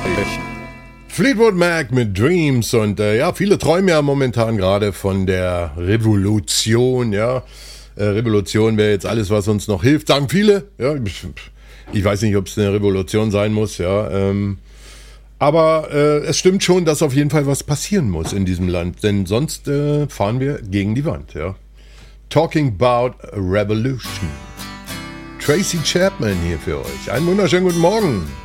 Fleetwood Mac mit Dreams und viele träumen ja momentan gerade von der Revolution, ja. Revolution wäre jetzt alles, was uns noch hilft, sagen viele. Ja, ich weiß nicht, ob es eine Revolution sein muss, ja. Aber es stimmt schon, dass auf jeden Fall was passieren muss in diesem Land, denn sonst fahren wir gegen die Wand, ja. Talking about a revolution. Tracy Chapman hier für euch. Einen wunderschönen guten Morgen.